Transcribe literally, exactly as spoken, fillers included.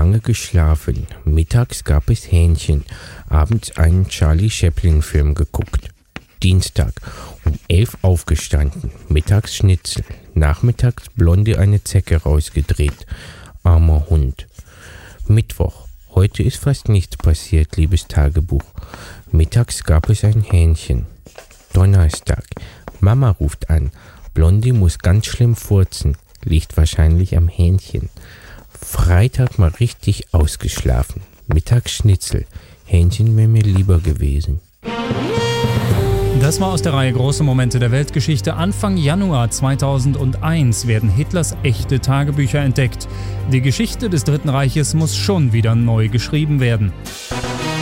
lange geschlafen. Mittags gab es Hähnchen. Abends einen Charlie Chaplin-Film geguckt. Dienstag, um elf aufgestanden. Mittags Schnitzel. Nachmittags Blondie eine Zecke rausgedreht. Armer Hund. Mittwoch. Heute ist fast nichts passiert, liebes Tagebuch. Mittags gab es ein Hähnchen. Donnerstag. Mama ruft an. Blondie muss ganz schlimm furzen. Liegt wahrscheinlich am Hähnchen. Freitag mal richtig ausgeschlafen. Mittags Schnitzel. Hähnchen wäre mir lieber gewesen. Das war aus der Reihe Große Momente der Weltgeschichte. Anfang Januar zweitausendeins werden Hitlers echte Tagebücher entdeckt. Die Geschichte des Dritten Reiches muss schon wieder neu geschrieben werden.